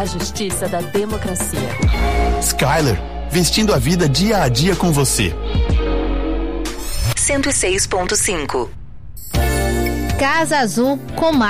A justiça da democracia. Skyler, vestindo a vida dia a dia com você. 106.5. Casa Azul com